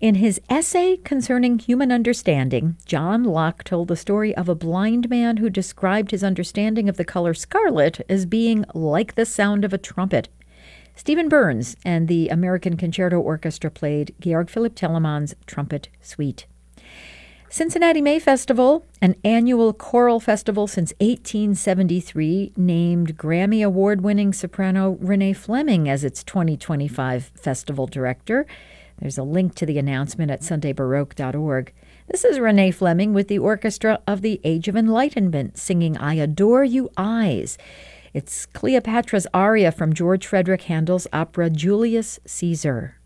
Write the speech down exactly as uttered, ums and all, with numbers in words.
In his essay concerning human understanding, John Locke told the story of a blind man who described his understanding of the color scarlet as being like the sound of a trumpet. Stephen Burns and the American Concerto Orchestra played Georg Philipp Telemann's Trumpet Suite. Cincinnati May Festival, an annual choral festival since eighteen seventy-three, named Grammy Award-winning soprano Renee Fleming as its twenty twenty-five festival director. There's a link to the announcement at sunday baroque dot org. This is Renee Fleming with the Orchestra of the Age of Enlightenment singing I Adore You Eyes. It's Cleopatra's aria from George Frederick Handel's opera Julius Caesar.